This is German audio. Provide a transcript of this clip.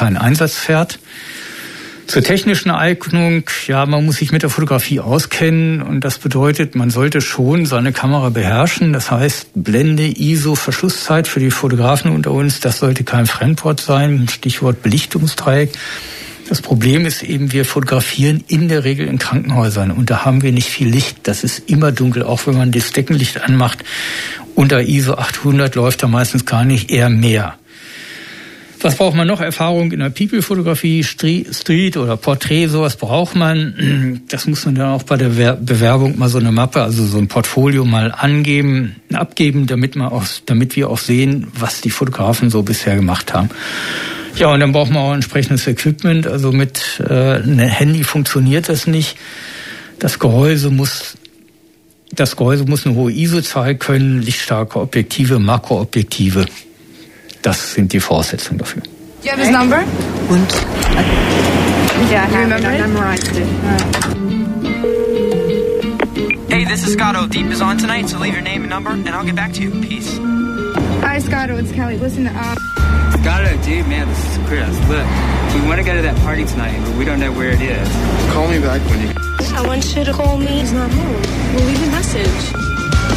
kein Einsatzpferd. Zur technischen Eignung, ja, man muss sich mit der Fotografie auskennen und das bedeutet, man sollte schon seine Kamera beherrschen. Das heißt, Blende, ISO, Verschlusszeit für die Fotografen unter uns, das sollte kein Fremdwort sein. Stichwort Belichtungsdreieck. Das Problem ist eben, wir fotografieren in der Regel in Krankenhäusern und da haben wir nicht viel Licht. Das ist immer dunkel, auch wenn man das Deckenlicht anmacht. Unter ISO 800 läuft da meistens gar nicht, eher mehr. Was braucht man noch? Erfahrung in der People-Fotografie, Street oder Porträt, sowas braucht man. Das muss man dann auch bei der Bewerbung mal so eine Mappe, also so ein Portfolio mal abgeben, damit wir auch sehen, was die Fotografen so bisher gemacht haben. Ja, und dann braucht man auch entsprechendes Equipment. Also mit einem Handy funktioniert das nicht. Das Gehäuse muss eine hohe ISO-Zahl können, lichtstarke Objektive, Makroobjektive. Das sind die Voraussetzungen dafür. Do you have his number? Und? Yeah, I remember it. Memorized it. Hey, this is Scotto. Deep is on tonight, so leave your name and number, and I'll get back to you. Peace. Hi, Scotto. It's Kelly. Listen, Scotto, dude, man, this is Chris. Look, we want to go to that party tonight, but we don't know where it is. Call me back when you... I want you to call me. He's not home. We'll leave a message.